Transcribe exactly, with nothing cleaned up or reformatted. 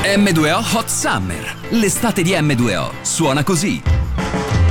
emme due o Hot Summer. L'estate di emme due o suona così.